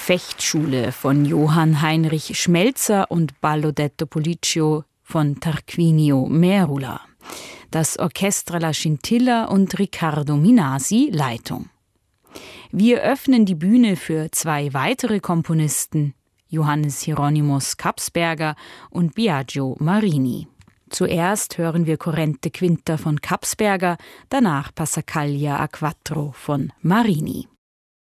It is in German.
Fechtschule von Johann Heinrich Schmelzer und Ballo detto Policcio von Tarquinio Merula. Das Orchestra La Scintilla und Riccardo Minasi Leitung. Wir öffnen die Bühne für 2 weitere Komponisten, Johannes Hieronymus Kapsberger und Biagio Marini. Zuerst hören wir Corrente Quinta von Kapsberger, danach Passacaglia a Quattro von Marini.